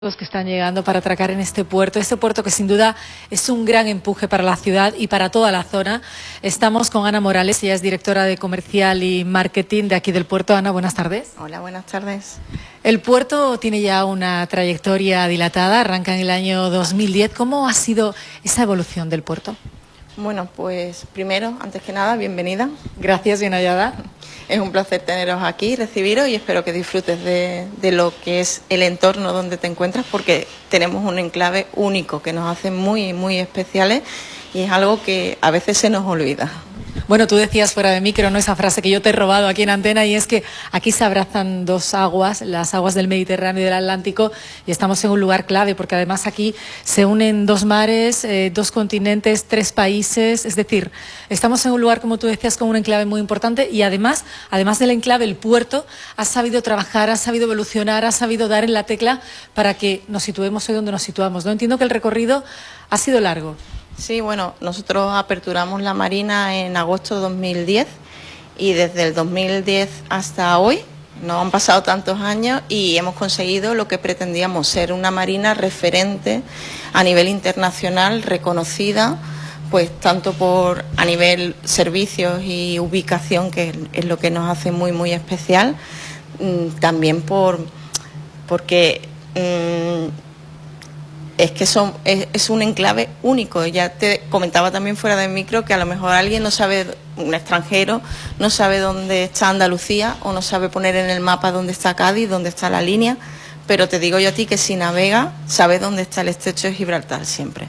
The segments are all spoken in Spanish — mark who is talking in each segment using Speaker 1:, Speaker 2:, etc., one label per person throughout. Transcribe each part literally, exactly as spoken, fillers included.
Speaker 1: Los que están llegando para atracar en este puerto, este puerto que sin duda es un gran empuje para la ciudad y para toda la zona. Estamos con Ana Morales, ella es directora de Comercial y Marketing de aquí del puerto. Ana, buenas tardes.
Speaker 2: Hola, buenas tardes.
Speaker 1: El puerto tiene ya una trayectoria dilatada, arranca en el año dos mil diez. ¿Cómo ha sido esa evolución del puerto?
Speaker 2: Bueno, pues primero, antes que nada, bienvenida.
Speaker 1: Gracias, bien hallada.
Speaker 2: Es un placer teneros aquí, recibiros y espero que disfrutes de, de lo que es el entorno donde te encuentras, porque tenemos un enclave único que nos hace muy, muy especiales y es algo que a veces se nos olvida.
Speaker 1: Bueno, tú decías fuera de micro, ¿no?, esa frase que yo te he robado aquí en antena, y es que aquí se abrazan dos aguas, las aguas del Mediterráneo y del Atlántico, y estamos en un lugar clave porque además aquí se unen dos mares, eh, dos continentes, tres países, es decir, estamos en un lugar, como tú decías, con un enclave muy importante y además, además del enclave, el puerto ha sabido trabajar, ha sabido evolucionar, ha sabido dar en la tecla para que nos situemos hoy donde nos situamos, ¿no? Entiendo que el recorrido ha sido largo.
Speaker 2: Sí, bueno, nosotros aperturamos la marina en agosto de dos mil diez y desde el dos mil diez hasta hoy no han pasado tantos años y hemos conseguido lo que pretendíamos, ser una marina referente a nivel internacional, reconocida, pues tanto por a nivel servicios y ubicación, que es lo que nos hace muy muy especial, también por porque mmm, es que son, es, es un enclave único. Ya te comentaba también fuera del micro que a lo mejor alguien no sabe, un extranjero, no sabe dónde está Andalucía o no sabe poner en el mapa dónde está Cádiz, dónde está la línea, pero te digo yo a ti que si navega, sabes dónde está el estrecho de Gibraltar siempre.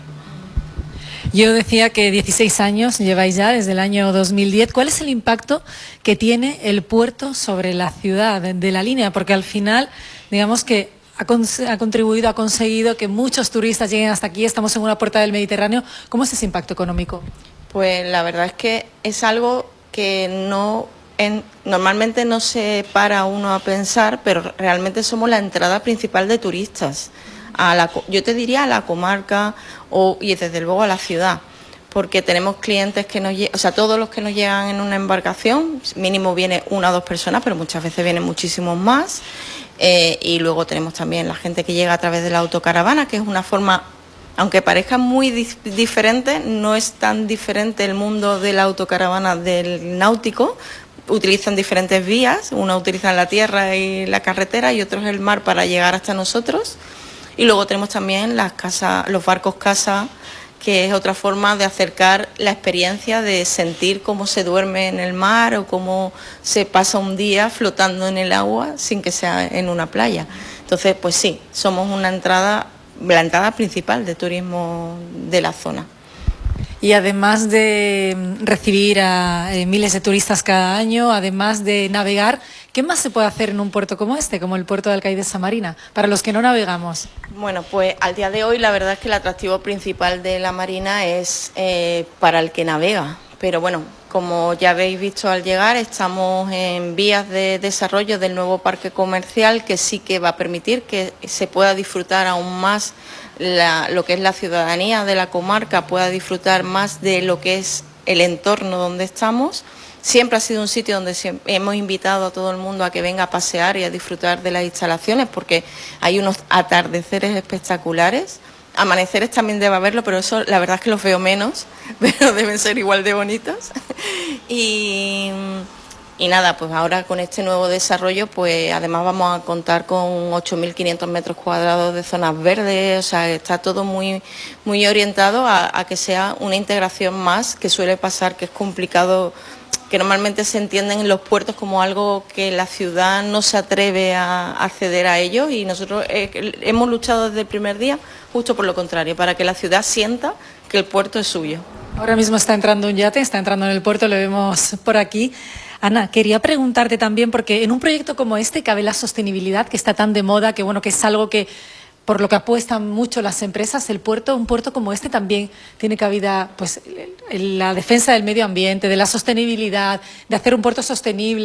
Speaker 1: Yo decía que dieciséis años lleváis ya, desde el año dos mil diez. ¿Cuál es el impacto que tiene el puerto sobre la ciudad de la línea? Porque al final, digamos que ha contribuido, ha conseguido que muchos turistas lleguen hasta aquí, estamos en una puerta del Mediterráneo. ¿Cómo es ese impacto económico?
Speaker 2: Pues la verdad es que es algo que no en, normalmente no se para uno a pensar, pero realmente somos la entrada principal de turistas, a la, yo te diría a la comarca o, y desde luego a la ciudad, porque tenemos clientes que nos llegan, o sea, todos los que nos llegan en una embarcación, mínimo viene una o dos personas, pero muchas veces vienen muchísimos más. Eh, y luego tenemos también la gente que llega a través de la autocaravana, que es una forma, aunque parezca muy di diferente, no es tan diferente el mundo de la autocaravana del náutico. Utilizan diferentes vías, uno utiliza la tierra y la carretera y otro es el mar para llegar hasta nosotros. Y luego tenemos también las casas, los barcos casa, que es otra forma de acercar la experiencia de sentir cómo se duerme en el mar o cómo se pasa un día flotando en el agua sin que sea en una playa. Entonces, pues sí, somos una entrada, la entrada principal de turismo de la zona.
Speaker 1: Y además de recibir a eh, miles de turistas cada año, además de navegar, ¿qué más se puede hacer en un puerto como este, como el puerto de Alcaide Marina, para los que no navegamos?
Speaker 2: Bueno, pues al día de hoy la verdad es que el atractivo principal de la marina es eh, para el que navega. Pero bueno, como ya habéis visto al llegar, estamos en vías de desarrollo del nuevo parque comercial que sí que va a permitir que se pueda disfrutar aún más la, lo que es la ciudadanía de la comarca, pueda disfrutar más de lo que es el entorno donde estamos. Siempre ha sido un sitio donde hemos invitado a todo el mundo a que venga a pasear y a disfrutar de las instalaciones porque hay unos atardeceres espectaculares. Amaneceres también debe haberlo, pero eso la verdad es que los veo menos, pero deben ser igual de bonitos. Y, y nada, pues ahora con este nuevo desarrollo, pues además vamos a contar con ocho mil quinientos metros cuadrados de zonas verdes, o sea, está todo muy, muy orientado a, a que sea una integración más, que suele pasar que es complicado, que normalmente se entienden en los puertos como algo que la ciudad no se atreve a acceder a ello, y nosotros eh, hemos luchado desde el primer día justo por lo contrario, para que la ciudad sienta que el puerto es suyo.
Speaker 1: Ahora mismo está entrando un yate, está entrando en el puerto, lo vemos por aquí. Ana, quería preguntarte también, porque en un proyecto como este cabe la sostenibilidad, que está tan de moda, que bueno, que es algo que por lo que apuestan mucho las empresas. El puerto, un puerto como este también tiene cabida, pues, en la defensa del medio ambiente, de la sostenibilidad, de hacer un puerto sostenible.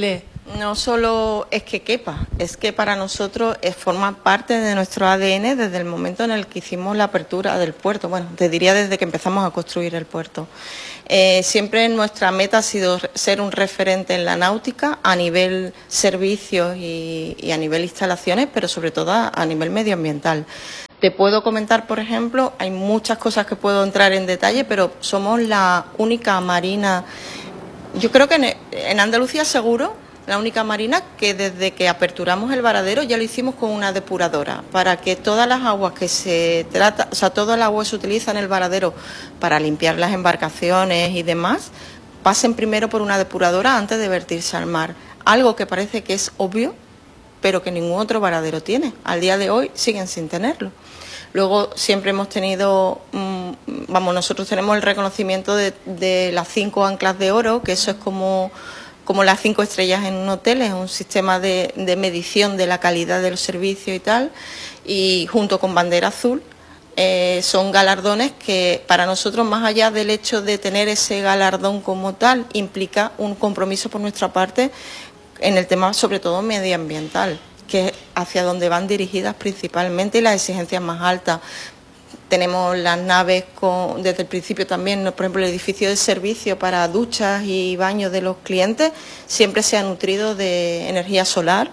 Speaker 2: No solo es que quepa, es que para nosotros es, forma parte de nuestro A D N desde el momento en el que hicimos la apertura del puerto. Bueno, te diría desde que empezamos a construir el puerto. Eh, siempre nuestra meta ha sido ser un referente en la náutica a nivel servicios y, y a nivel instalaciones, pero sobre todo a, a nivel medioambiental. Te puedo comentar, por ejemplo, hay muchas cosas que puedo entrar en detalle, pero somos la única marina, yo creo que en, en Andalucía seguro, la única marina que desde que aperturamos el varadero ya lo hicimos con una depuradora, para que todas las aguas que se trata, o sea, todo el agua que se utiliza en el varadero para limpiar las embarcaciones y demás, pasen primero por una depuradora antes de vertirse al mar. Algo que parece que es obvio, pero que ningún otro varadero tiene. Al día de hoy siguen sin tenerlo. Luego siempre hemos tenido, mmm, vamos, nosotros tenemos el reconocimiento de, de las cinco anclas de oro, que eso es como... como las cinco estrellas en un hotel, es un sistema de, de medición de la calidad de los servicios y tal, y junto con bandera azul eh, son galardones que para nosotros, más allá del hecho de tener ese galardón como tal, implica un compromiso por nuestra parte en el tema sobre todo medioambiental, que es hacia donde van dirigidas principalmente y las exigencias más altas. Tenemos las naves con, desde el principio también, por ejemplo, el edificio de servicio para duchas y baños de los clientes siempre se ha nutrido de energía solar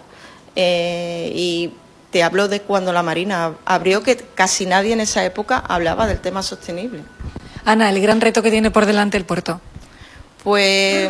Speaker 2: eh, y te hablo de cuando la Marina abrió, que casi nadie en esa época hablaba del tema sostenible.
Speaker 1: Ana, el gran reto que tiene por delante el puerto.
Speaker 2: Pues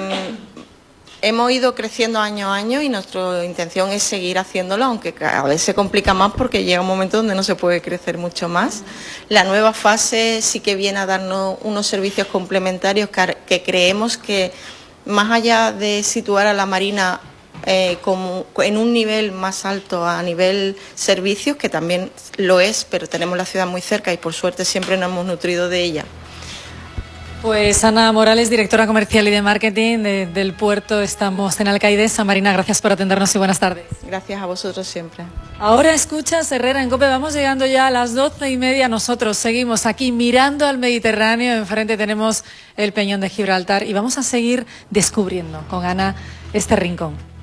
Speaker 2: hemos ido creciendo año a año y nuestra intención es seguir haciéndolo, aunque cada vez se complica más porque llega un momento donde no se puede crecer mucho más. La nueva fase sí que viene a darnos unos servicios complementarios que, que creemos que, más allá de situar a la Marina eh, como en un nivel más alto a nivel servicios, que también lo es, pero tenemos la ciudad muy cerca y por suerte siempre nos hemos nutrido de ella.
Speaker 1: Pues Ana Morales, directora comercial y de marketing de, del puerto, estamos en Alcaidesa. Marina, gracias por atendernos y buenas tardes.
Speaker 2: Gracias a vosotros siempre.
Speaker 1: Ahora escuchas Herrera en COPE, vamos llegando ya a las doce y media, nosotros seguimos aquí mirando al Mediterráneo, enfrente tenemos el Peñón de Gibraltar y vamos a seguir descubriendo con Ana este rincón.